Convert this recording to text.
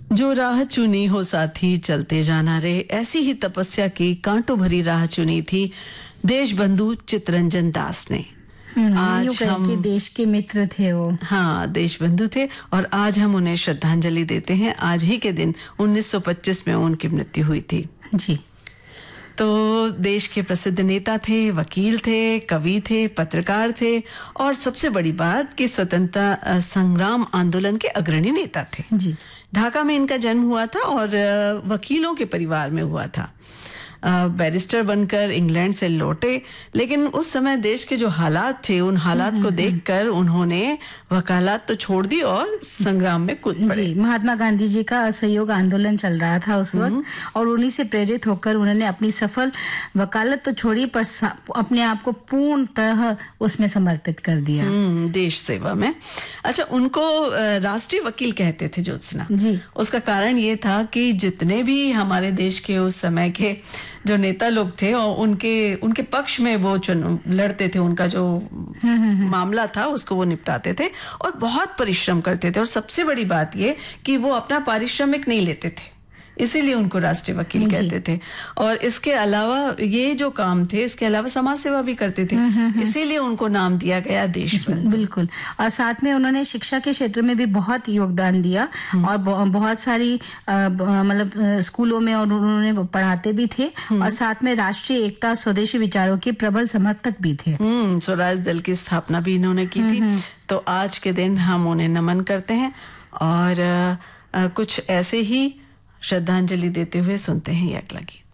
जो राह चुनी हो साथी चलते जाना रे, ऐसी ही तपस्या की कांटों भरी राह चुनी थी देशबंधु चित्तरंजन दास ने। आज हम के देश के मित्र थे वो। हाँ, देशबंधु थे और आज हम उन्हें श्रद्धांजलि देते हैं। आज ही के दिन 1925 में उनकी मृत्यु हुई थी जी। तो देश के प्रसिद्ध नेता थे, वकील थे, कवि थे, पत्रकार थे और सबसे बड़ी बात कि स्वतंत्रता संग्राम आंदोलन के अग्रणी नेता थे जी। ढाका में इनका जन्म हुआ था और वकीलों के परिवार में हुआ था। बैरिस्टर बनकर इंग्लैंड से लौटे, लेकिन उस समय देश के जो हालात थे उन हालात को देखकर उन्होंने वकालत तो छोड़ दी और संग्राम में कूद पड़े। जी, महात्मा गांधी जी का असहयोग आंदोलन चल रहा था उस वक्त और उन्हीं से प्रेरित होकर उन्होंने अपनी सफल वकालत तो छोड़ी पर अपने आप को पूर्णतः उसमें समर्पित कर दिया देश सेवा में। अच्छा, उनको राष्ट्रीय वकील कहते थे ज्योत्सना जी। उसका कारण ये था कि जितने भी हमारे देश के उस समय के जो नेता लोग थे और उनके पक्ष में वो लड़ते थे, उनका जो मामला था उसको वो निपटाते थे और बहुत परिश्रम करते थे। और सबसे बड़ी बात ये कि वो अपना पारिश्रमिक नहीं लेते थे, इसीलिए उनको राष्ट्रीय वकील कहते थे। और इसके अलावा ये जो काम थे, इसके अलावा समाज सेवा भी करते थे, इसीलिए उनको नाम दिया गया देशबंधु। बिल्कुल। और साथ में उन्होंने शिक्षा के क्षेत्र में भी बहुत योगदान दिया और बहुत सारी मतलब स्कूलों में और उन्होंने पढ़ाते भी थे और साथ में राष्ट्रीय एकता और स्वदेशी विचारों के प्रबल समर्थक भी थे। स्वराज दल की स्थापना भी इन्होंने की थी। तो आज के दिन हम उन्हें नमन करते हैं और कुछ ऐसे ही श्रद्धांजलि देते हुए सुनते हैं ये अगला गीत।